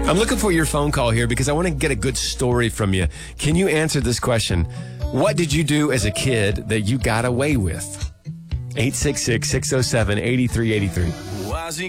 I'm looking for your phone call here because I want to get a good story from you. Can you answer this question? What did you do as a kid that you got away with? 866-607-8383.